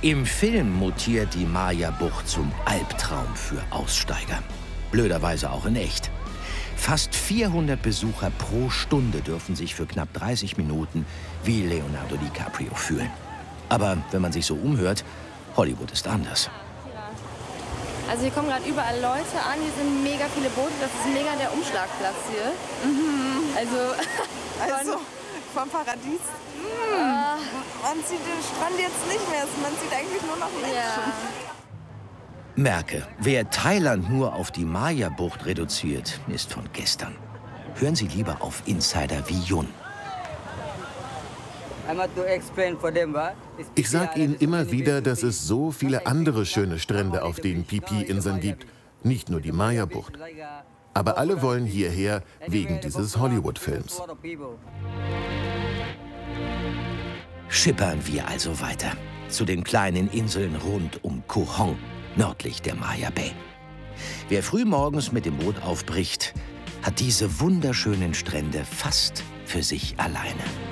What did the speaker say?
Im Film mutiert die Maya-Bucht zum Albtraum für Aussteiger. Blöderweise auch in echt. Fast 400 Besucher pro Stunde dürfen sich für knapp 30 Minuten wie Leonardo DiCaprio fühlen. Aber wenn man sich so umhört, Hollywood ist anders. Also hier kommen gerade überall Leute an, hier sind mega viele Boote, das ist mega der Umschlagplatz hier. Also vom Paradies. Man sieht den Strand jetzt nicht mehr, man sieht eigentlich nur noch Menschen. Ja. Merke, wer Thailand nur auf die Maya-Bucht reduziert, ist von gestern. Hören Sie lieber auf Insider wie Jun. Ich sage Ihnen immer wieder, dass es so viele andere schöne Strände auf den Phi Phi-Inseln gibt. Nicht nur die Maya-Bucht. Aber alle wollen hierher wegen dieses Hollywood-Films. Schippern wir also weiter zu den kleinen Inseln rund um Koh Hong, nördlich der Maya Bay. Wer frühmorgens mit dem Boot aufbricht, hat diese wunderschönen Strände fast für sich alleine.